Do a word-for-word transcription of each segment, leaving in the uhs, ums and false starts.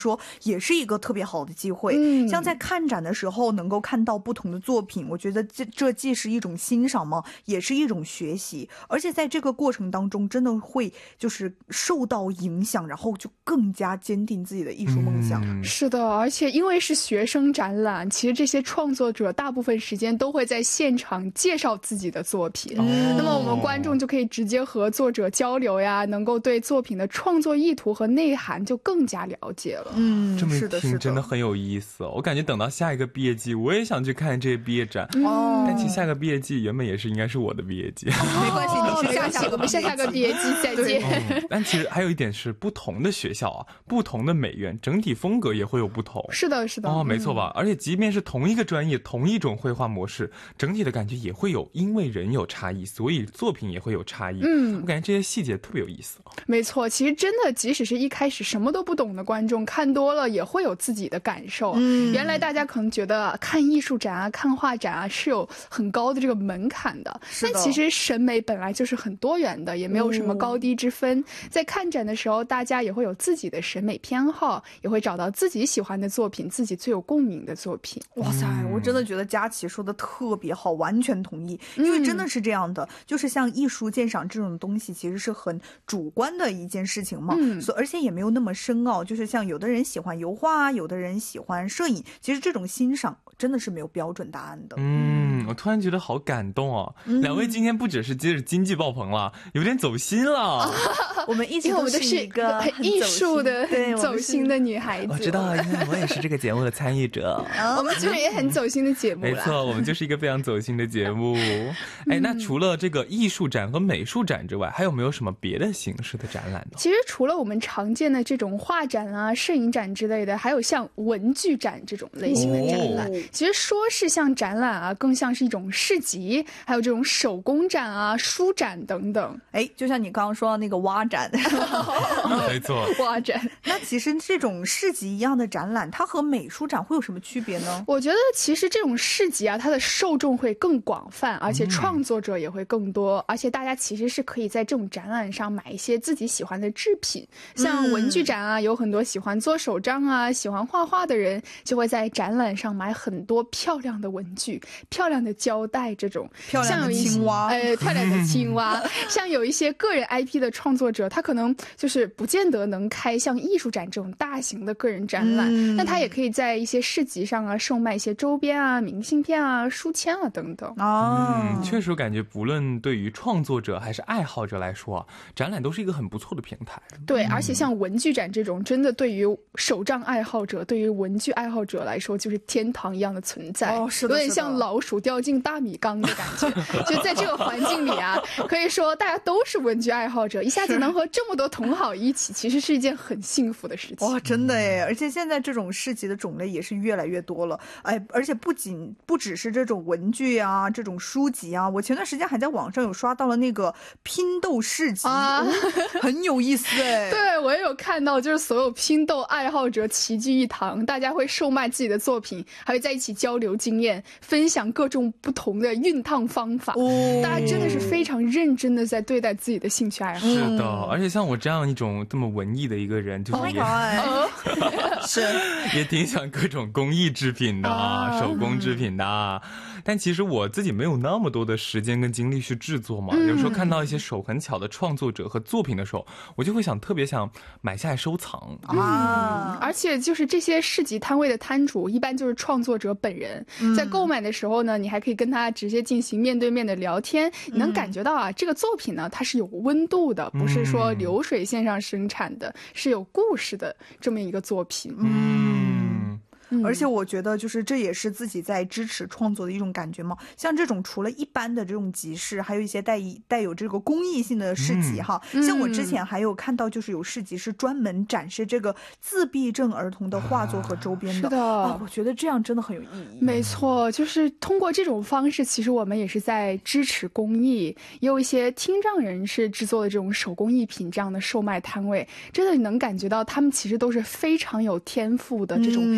说也是一个特别好的机会。 嗯像在看展的时候能够看到不同的作品，我觉得这这既是一种欣赏嘛，也是一种学习，而且在这个过程当中真的会就是受到影响，然后就更加坚定自己的艺术梦想。 嗯、是的，而且因为是学生展览，其实这些创作者大部分时间都会在现场介绍自己的作品、嗯、那么我们观众就可以直接和作者交流呀，能够对作品的创作意图和内涵就更加了解了。 嗯， 这么一听是的是的真的很有意思、哦、我感觉等到下一个毕业季我也想去看这些毕业展、 嗯、 但其实下个毕业季原本也是应该是我的毕业季、 哦、没关系，你是下下个我们下下个毕业季再见、 嗯、但其实还有一点是不同的学校啊，不同的美院整体风格也会有不同。 是的是的哦，没错吧、嗯、而且即便是同一个专业同一种绘画模式，整体的感觉也会有，因为人有差异所以作品也会有差异。嗯，我感觉这些细节特别有意思。 没错，其实真的即使是一开始什么都不懂的观众看多了也会有自己的感受。嗯，原来大家可能觉得看艺术展啊看画展啊是有很高的这个门槛的，但其实审美本来就是很多元的，也没有什么高低之分、嗯、在看展的时候大家也会有自己的审美偏好，也会找到自己喜欢的作品，自己最有共鸣的作品。 哇塞，我真的觉得佳琪说的特别好，完全同意。因为真的是这样的、嗯、就是像艺术鉴赏这种东西其实是很主观的一件事情嘛，嗯，所以而且也没有那么深奥，就是像有的人喜欢油画，有的人喜欢摄影，其实这种欣赏真的是没有标准答案的。 嗯，我突然觉得好感动啊、嗯、两位今天不只是接着经济爆棚了，有点走心了、啊、 我们一直都是一个很艺术的走心的女孩子。 我知道，因为我也是这个节目的参与者我们其实也很走心的节目啦。 没错，我们就是一个非常走心的节目哎，那除了这个艺术展和美术展之外，还有没有什么别的形式的展览呢？ 其实除了我们常见的这种画展啊摄影展之类的，还有像文具展这种类型的展览、哦、其实说是像展览啊，更像是一种市集，还有这种手工展啊书展等等。 哎，就像你刚刚说的那个蛙展没错， 蛙展。 那其实这种市集一样的展览，它和美术展会有什么区别呢？ 我觉得其实这种市集啊，它的受众会更广泛，而且创作者也会更多、嗯、而且大家其实是可以在这种展览上买一些自己喜欢的制品。像文具展啊、嗯、有很多喜欢做手账啊喜欢画画的人就会在展览上买很多漂亮的文具，漂亮的胶带，这种漂亮的青蛙， 呃，漂亮的青蛙像有一些个人 I P 的创作者，他可能就是不见得能开像艺术展这种大型的个人展览、嗯、但他也可以在一些市集上啊售卖一些周边啊明信片啊书签啊等等。 哦，嗯，确实我感觉不论对于创作者还是爱好者来说，展览都是一个很不错的平台。 对，而且像文具展这种真的对于手账爱好者对于文具爱好者来说就是天堂一样的存在。 哦，是的， 有点像老鼠掉进大米缸的感觉就在这个环境里啊可以说大家都是文具爱好者，一下子能和这么多同好一起，其实是一件很幸福的事情。 哇，真的耶！而且现在这种市集的种类也是越来越多了。哎，而且不仅不只是这种文具啊这种书籍啊，我前段时间还在网上有刷到了那个拼豆市集、啊嗯、很有意思哎。 对，我也有看到，就是所有拼豆爱好者齐聚一堂，大家会售卖自己的作品，还会在一起交流经验，分享各种不同的熨烫方法、哦、大家真的是非常认真的在对待自己的兴趣爱好。 是的，而且像我这样一种这么文艺的一个人，就是也、oh 是也挺喜欢各种工艺制品的、啊、手工制品的、啊、但其实我自己没有那么多的时间跟精力去制作嘛、嗯、有时候看到一些手很巧的创作者和作品的时候，我就会想特别想买下来收藏啊、嗯。而且就是这些市集摊位的摊主一般就是创作者本人、嗯、在购买的时候呢，你还可以跟他直接进行面对面的聊天，你能感觉到啊、嗯、这个作品呢它是有温度的，不是说流水线上生产的、嗯、是有故事的这么一个作品。 嗯，而且我觉得就是这也是自己在支持创作的一种感觉嘛。像这种除了一般的这种集市，还有一些带带有这个公益性的市集哈、嗯、像我之前还有看到就是有市集是专门展示这个自闭症儿童的画作和周边的、啊、是的、啊、我觉得这样真的很有意义。 没错，就是通过这种方式其实我们也是在支持公益，也有一些听障人士制作的这种手工艺品这样的售卖摊位，真的能感觉到他们其实都是非常有天赋的这种艺术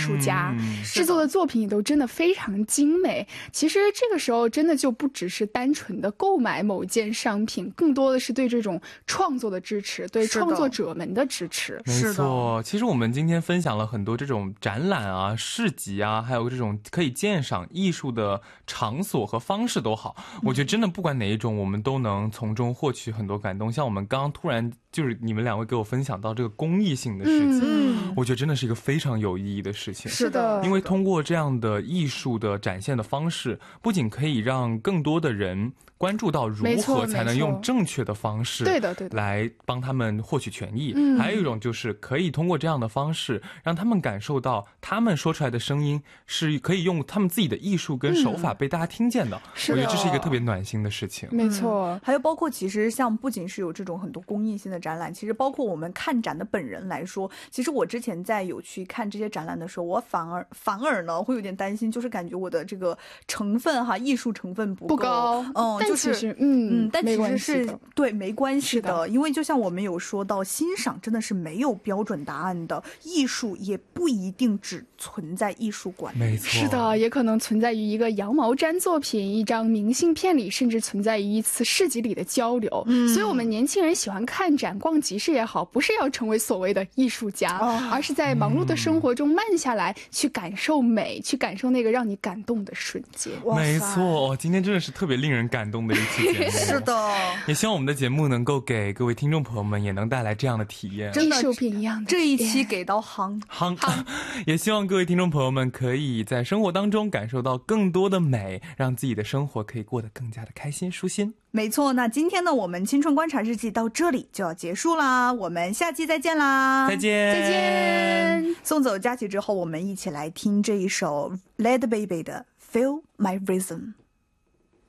术家， 嗯、 制作的作品也都真的非常精美。其实这个时候真的就不只是单纯的购买某件商品，更多的是对这种创作的支持，对创作者们的支持。 没错，其实我们今天分享了很多这种展览啊、市集啊，还有这种可以鉴赏艺术的场所和方式都好，我觉得真的不管哪一种，我们都能从中获取很多感动。像我们刚刚突然就是你们两位给我分享到这个公益性的事情，嗯，我觉得真的是一个非常有意义的事情。 是的， 因为通过这样的艺术的展现的方式，不仅可以让更多的人关注到如何才能用正确的方式对的对的来帮他们获取权益，嗯，还有一种就是可以通过这样的方式让他们感受到他们说出来的声音是可以用他们自己的艺术跟手法被大家听见的，嗯，我觉得这是一个特别暖心的事情。 没错， 嗯，还有包括其实像不仅是有这种很多公益性的展览，其实包括我们看展的本人来说，其实我之前在有去看这些展览的时候，我反而反而呢会有点担心，就是感觉我的这个成分哈，艺术成分不够， 不高， 嗯， 但就是其实嗯嗯，但其实是是对没关系的，因为就像我们有说到，欣赏真的是没有标准答案的，艺术也不一定只存在艺术馆， 没错， 是的，也可能存在于一个羊毛毡作品、一张明信片里，甚至存在于一次市集里的交流。嗯，所以我们年轻人喜欢看展、逛集市也好，不是要成为所谓的艺术家，哦，而是在忙碌的生活中慢下来，嗯，去感受美，去感受那个让你感动的瞬间。 没错，今天真的是特别令人感动的一期节目。 是的， 也希望我们的节目能够给各位听众朋友们也能带来这样的体验， 艺术品一样的。 这一期给到夯夯，也希望各位听众朋友们可以在生活当中感受到更多的美，让自己的生活可以过得更加的开心舒心。 没错，那今天呢，我们青春观察日记到这里就要结束啦，我们下期再见啦， 再见， 再见。 送走佳琪之后，我们一起来听这一首 Led Baby 的 Feel My Rhythm。